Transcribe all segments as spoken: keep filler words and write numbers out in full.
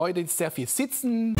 Heute ist sehr viel Sitzen.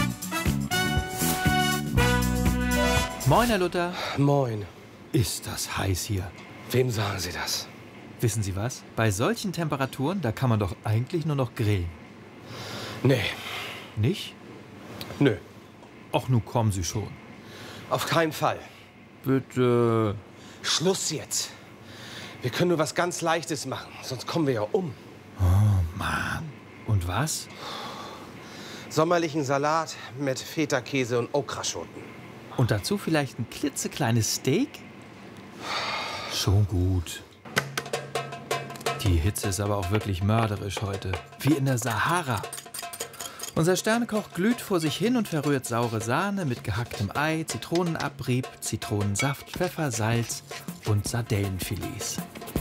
Moin, Herr Luther. Moin. Ist das heiß hier? Wem sagen Sie das? Wissen Sie was? Bei solchen Temperaturen, da kann man doch eigentlich nur noch grillen. Nee. Nicht? Nö. Ach, nun kommen Sie schon. Auf keinen Fall. Bitte. Schluss jetzt. Wir können nur was ganz Leichtes machen, sonst kommen wir ja um. Oh, Mann. Und was? Sommerlichen Salat mit Feta-Käse und Okraschoten. Und dazu vielleicht ein klitzekleines Steak? Schon gut. Die Hitze ist aber auch wirklich mörderisch heute. Wie in der Sahara. Unser Sternekoch glüht vor sich hin und verrührt saure Sahne mit gehacktem Ei, Zitronenabrieb, Zitronensaft, Pfeffer, Salz und Sardellenfilets.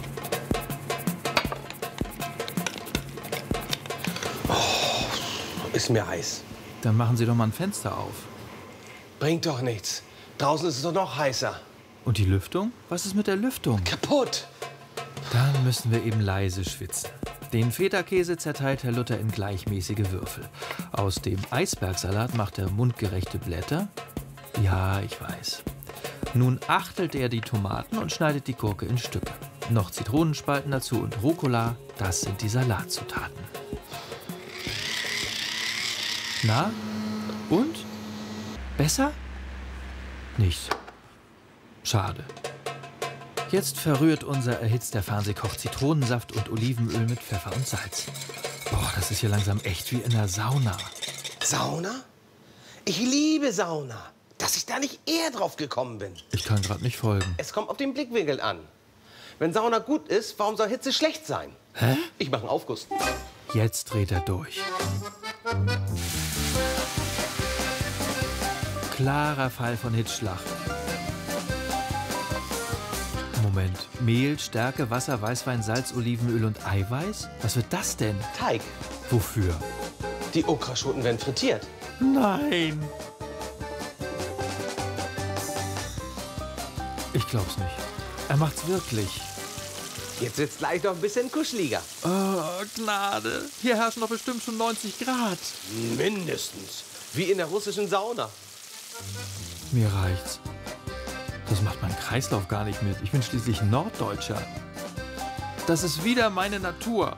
Oh, ist mir heiß. Dann machen Sie doch mal ein Fenster auf. Bringt doch nichts. Draußen ist es doch noch heißer. Und die Lüftung? Was ist mit der Lüftung? Kaputt. Dann müssen wir eben leise schwitzen. Den Feta-Käse zerteilt Herr Luther in gleichmäßige Würfel. Aus dem Eisbergsalat macht er mundgerechte Blätter. Ja, ich weiß. Nun achtelt er die Tomaten und schneidet die Gurke in Stücke. Noch Zitronenspalten dazu und Rucola, das sind die Salatzutaten. Na? Und? Besser? Nicht. Schade. Jetzt verrührt unser erhitzter Fernsehkoch Zitronensaft und Olivenöl mit Pfeffer und Salz. Boah, das ist hier langsam echt wie in der Sauna. Sauna? Ich liebe Sauna. Dass ich da nicht eher drauf gekommen bin. Ich kann gerade nicht folgen. Es kommt auf den Blickwinkel an. Wenn Sauna gut ist, warum soll Hitze schlecht sein? Hä? Ich mache einen Aufguss. Jetzt dreht er durch. Klarer Fall von Hitzschlag. Moment. Mehl, Stärke, Wasser, Weißwein, Salz, Olivenöl und Eiweiß? Was wird das denn? Teig. Wofür? Die Okraschoten werden frittiert. Nein. Ich glaub's nicht. Er macht's wirklich. Jetzt wird's gleich noch ein bisschen kuscheliger. Oh, Gnade. Hier herrschen doch bestimmt schon neunzig Grad. Mindestens. Wie in der russischen Sauna. Mir reicht's. Das macht mein Kreislauf gar nicht mit. Ich bin schließlich Norddeutscher. Das ist wieder meine Natur.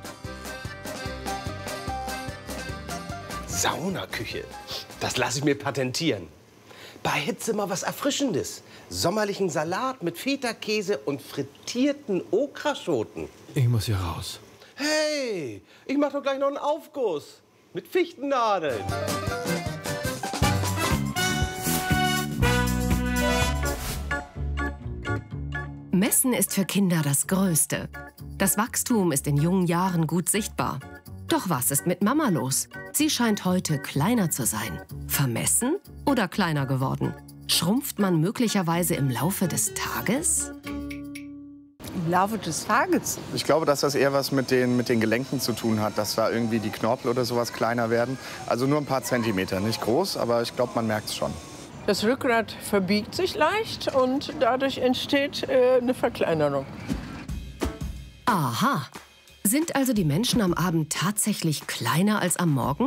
Saunaküche. Das lasse ich mir patentieren. Bei Hitze mal was Erfrischendes. Sommerlichen Salat mit Feta-Käse und frittierten Okraschoten. Ich muss hier raus. Hey, ich mache doch gleich noch einen Aufguss. Mit Fichtennadeln. Messen ist für Kinder das Größte. Das Wachstum ist in jungen Jahren gut sichtbar. Doch was ist mit Mama los? Sie scheint heute kleiner zu sein. Vermessen oder kleiner geworden? Schrumpft man möglicherweise im Laufe des Tages? Im Laufe des Tages? Ich glaube, dass das eher was mit den, mit den Gelenken zu tun hat, dass da irgendwie die Knorpel oder sowas kleiner werden. Also nur ein paar Zentimeter, nicht groß, aber ich glaube, man merkt es schon. Das Rückgrat verbiegt sich leicht und dadurch entsteht äh, eine Verkleinerung. Aha. Sind also die Menschen am Abend tatsächlich kleiner als am Morgen?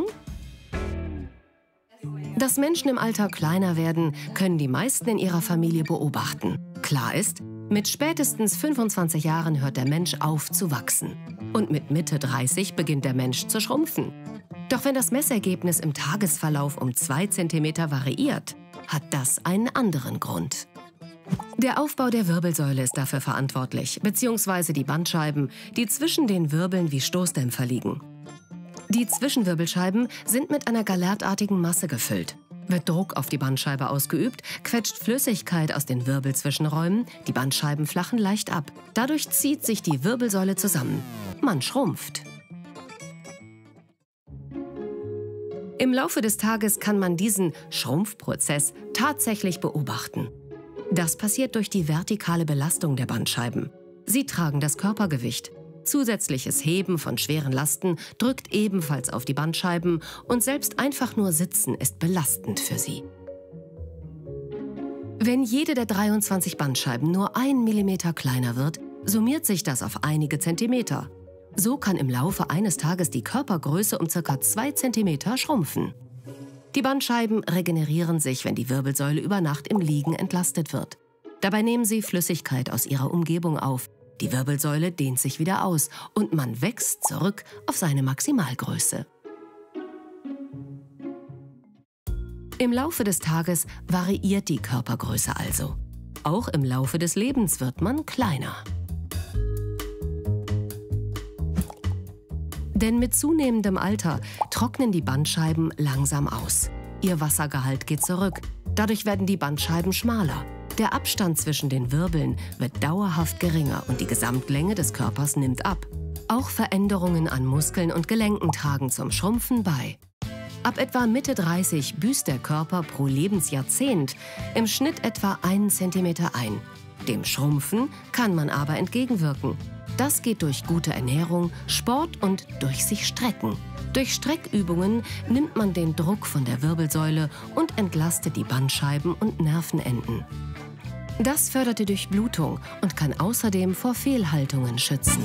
Dass Menschen im Alter kleiner werden, können die meisten in ihrer Familie beobachten. Klar ist, mit spätestens fünfundzwanzig Jahren hört der Mensch auf zu wachsen. Und mit Mitte dreißig beginnt der Mensch zu schrumpfen. Doch wenn das Messergebnis im Tagesverlauf um zwei Zentimeter variiert, hat das einen anderen Grund. Der Aufbau der Wirbelsäule ist dafür verantwortlich, beziehungsweise die Bandscheiben, die zwischen den Wirbeln wie Stoßdämpfer liegen. Die Zwischenwirbelscheiben sind mit einer gallertartigen Masse gefüllt. Wird Druck auf die Bandscheibe ausgeübt, quetscht Flüssigkeit aus den Wirbelzwischenräumen, die Bandscheiben flachen leicht ab. Dadurch zieht sich die Wirbelsäule zusammen. Man schrumpft. Im Laufe des Tages kann man diesen Schrumpfprozess tatsächlich beobachten. Das passiert durch die vertikale Belastung der Bandscheiben. Sie tragen das Körpergewicht. Zusätzliches Heben von schweren Lasten drückt ebenfalls auf die Bandscheiben und selbst einfach nur Sitzen ist belastend für sie. Wenn jede der dreiundzwanzig Bandscheiben nur ein Millimeter kleiner wird, summiert sich das auf einige Zentimeter. So kann im Laufe eines Tages die Körpergröße um ca. zwei Zentimeter schrumpfen. Die Bandscheiben regenerieren sich, wenn die Wirbelsäule über Nacht im Liegen entlastet wird. Dabei nehmen sie Flüssigkeit aus ihrer Umgebung auf. Die Wirbelsäule dehnt sich wieder aus und man wächst zurück auf seine Maximalgröße. Im Laufe des Tages variiert die Körpergröße also. Auch im Laufe des Lebens wird man kleiner. Denn mit zunehmendem Alter trocknen die Bandscheiben langsam aus. Ihr Wassergehalt geht zurück. Dadurch werden die Bandscheiben schmaler. Der Abstand zwischen den Wirbeln wird dauerhaft geringer und die Gesamtlänge des Körpers nimmt ab. Auch Veränderungen an Muskeln und Gelenken tragen zum Schrumpfen bei. Ab etwa Mitte dreißig büßt der Körper pro Lebensjahrzehnt im Schnitt etwa einen Zentimeter ein. Dem Schrumpfen kann man aber entgegenwirken. Das geht durch gute Ernährung, Sport und durch sich strecken. Durch Streckübungen nimmt man den Druck von der Wirbelsäule und entlastet die Bandscheiben und Nervenenden. Das fördert die Durchblutung und kann außerdem vor Fehlhaltungen schützen.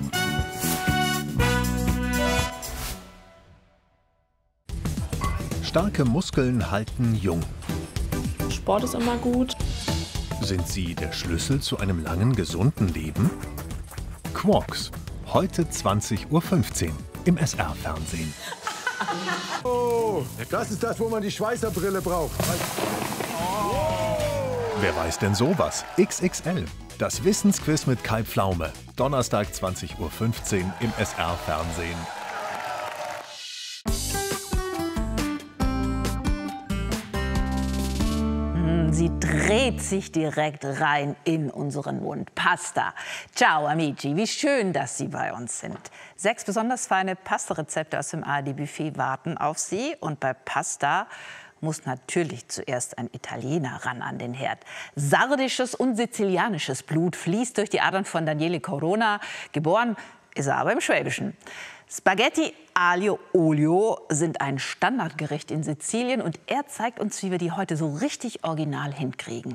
Starke Muskeln halten jung. Sport ist immer gut. Sind sie der Schlüssel zu einem langen, gesunden Leben? Quarks, heute zwanzig Uhr fünfzehn im S R-Fernsehen. Oh, das ist das, wo man die Schweißerbrille braucht. Oh. Wer weiß denn sowas? X X L, das Wissensquiz mit Kai Pflaume. Donnerstag zwanzig Uhr fünfzehn im S R-Fernsehen. Sie dreht sich direkt rein in unseren Mund. Pasta. Ciao, amici. Wie schön, dass Sie bei uns sind. Sechs besonders feine Pasta-Rezepte aus dem A R D-Buffet warten auf Sie. Und bei Pasta muss natürlich zuerst ein Italiener ran an den Herd. Sardisches und sizilianisches Blut fließt durch die Adern von Daniele Corona. Geboren ist er aber im Schwäbischen. Spaghetti aglio olio sind ein Standardgericht in Sizilien und er zeigt uns, wie wir die heute so richtig original hinkriegen.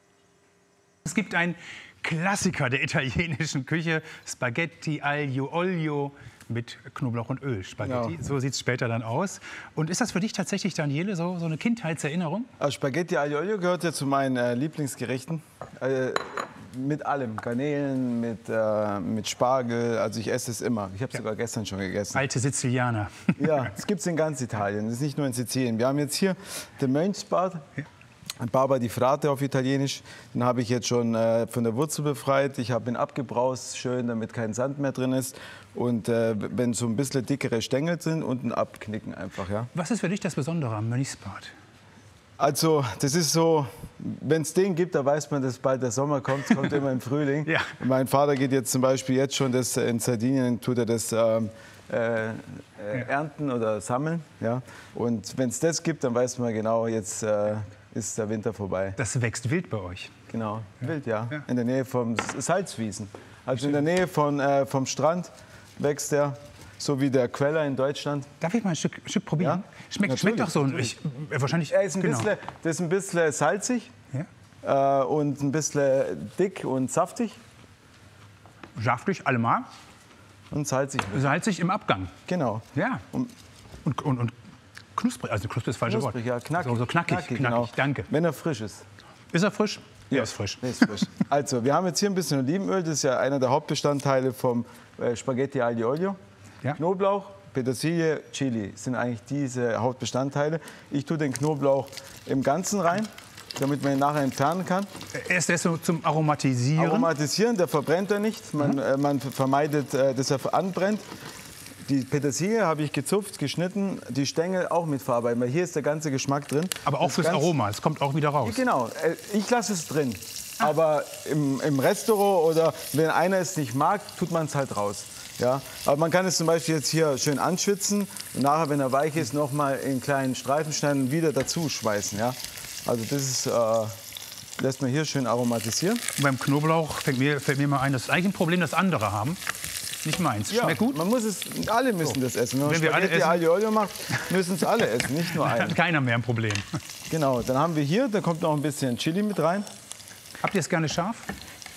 Es gibt einen Klassiker der italienischen Küche, Spaghetti aglio olio mit Knoblauch und Öl. Spaghetti, ja. So sieht es später dann aus. Und ist das für dich tatsächlich, Daniele, so, so eine Kindheitserinnerung? Also Spaghetti aglio olio gehört ja zu meinen äh, Lieblingsgerichten. Äh, mit allem, Garnelen, mit, äh, mit Spargel, also ich esse es immer. Ich habe es ja. sogar gestern schon gegessen. Alte Sizilianer. Ja, es gibt es in ganz Italien, das ist nicht nur in Sizilien. Wir haben jetzt hier den Mönchsbart, ja. Barba di Frate auf Italienisch. Den habe ich jetzt schon äh, von der Wurzel befreit. Ich habe ihn abgebraust, schön, damit kein Sand mehr drin ist. Und äh, wenn so ein bisschen dickere Stängel sind, unten abknicken einfach. Ja. Was ist für dich das Besondere am Mönchsbart? Also, das ist so, wenn es den gibt, da weiß man, dass bald der Sommer kommt. Es kommt immer im Frühling. Ja. Mein Vater geht jetzt zum Beispiel jetzt schon, das, in Sardinien tut er das ähm, äh, äh, ernten oder sammeln. Ja? Und wenn es das gibt, dann weiß man genau, jetzt äh, ist der Winter vorbei. Das wächst wild bei euch? Genau, ja. wild, ja. ja. In der Nähe vom Salzwiesen. Also in der Nähe von, äh, vom Strand wächst der. So wie der Queller in Deutschland. Darf ich mal ein Stück, Stück probieren? Ja? Schmeckt, schmeckt doch so. Ich, wahrscheinlich, er ist ein genau. bisschen, das ist ein bisschen salzig ja. äh, und ein bisschen dick und saftig. Saftig, allemal. Und salzig. Salzig im Abgang. Genau. Ja. Und, und, und, und knusprig, also knusprig ist das falsche knusprig, Wort. Ja, knackig. So, so knackig, knackig, knackig. Genau. Danke. Wenn er frisch ist. Ist er frisch? Ja, er ist frisch. Er ist frisch. Also, wir haben jetzt hier ein bisschen Olivenöl. Das ist ja einer der Hauptbestandteile vom äh, Spaghetti aglio olio. Ja. Knoblauch, Petersilie, Chili sind eigentlich diese Hauptbestandteile. Ich tue den Knoblauch im Ganzen rein, damit man ihn nachher entfernen kann. Er ist so zum Aromatisieren? Aromatisieren, der verbrennt er nicht. Man, mhm. äh, man vermeidet, äh, dass er anbrennt. Die Petersilie habe ich gezupft, geschnitten, die Stängel auch mitverarbeiten, weil hier ist der ganze Geschmack drin. Aber auch das fürs Aroma, es kommt auch wieder raus. Genau, ich lasse es drin. Ah. Aber im, im Restaurant oder wenn einer es nicht mag, tut man es halt raus. Ja, aber man kann es zum Beispiel jetzt hier schön anschwitzen und nachher, wenn er weich ist, noch mal in kleinen Streifen schneiden und wieder dazu schweißen. Ja, also das ist, äh, lässt man hier schön aromatisieren. Und beim Knoblauch fällt mir, fällt mir mal ein, das ist eigentlich ein Problem, das andere haben. Nicht meins. Ja, schmeckt gut. Man muss es, alle müssen so. das essen. Wenn man wenn wir alle essen, aglio olio macht, müssen es alle essen, nicht nur einer. Hat keiner mehr ein Problem. Genau, dann haben wir hier, da kommt noch ein bisschen Chili mit rein. Habt ihr es gerne scharf?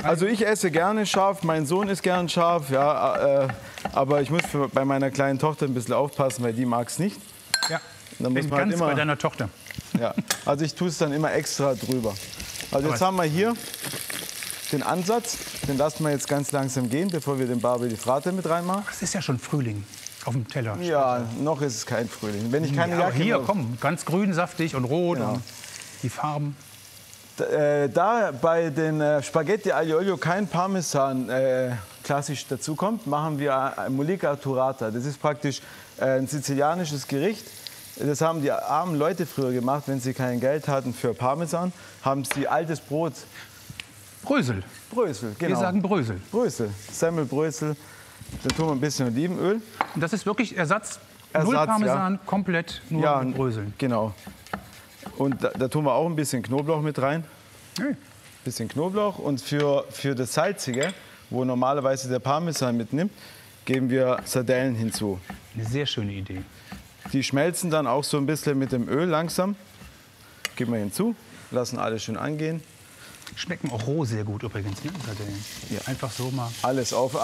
Also ich esse gerne scharf, mein Sohn isst gern scharf, ja, äh, aber ich muss für, bei meiner kleinen Tochter ein bisschen aufpassen, weil die mag es nicht. Ja, dann muss bin man halt ganz immer, bei deiner Tochter. Ja, also ich tue es dann immer extra drüber. Also jetzt Aber- haben wir hier den Ansatz, den lassen wir jetzt ganz langsam gehen, bevor wir den Barbe di Frate mit reinmachen. Es ist ja schon Frühling auf dem Teller. Ja, noch ist es kein Frühling. Wenn ich keine ja, aber Jacke hier, mehr- komm, ganz grün, saftig und rot Genau. und die Farben. Da, äh, da bei den äh, Spaghetti aglio olio kein Parmesan äh, klassisch dazukommt, machen wir äh, Mollica Turrata. Das ist praktisch äh, ein sizilianisches Gericht. Das haben die armen Leute früher gemacht, wenn sie kein Geld hatten für Parmesan, haben sie altes Brot. Brösel. Brösel, genau. Wir sagen Brösel. Brösel, Semmelbrösel. Dann tun wir ein bisschen Olivenöl. Und das ist wirklich Ersatz, Ersatz, null Parmesan, ja. komplett nur Ja, mit Bröseln. genau. Und da, da tun wir auch ein bisschen Knoblauch mit rein. Hey. Bisschen Knoblauch. Und für, für das Salzige, wo normalerweise der Parmesan mitnimmt, geben wir Sardellen hinzu. Eine sehr schöne Idee. Die schmelzen dann auch so ein bisschen mit dem Öl langsam. Geben wir hinzu, lassen alles schön angehen. Schmecken auch roh sehr gut übrigens, ne? Sardellen. Ja. Einfach so mal. Alles auf.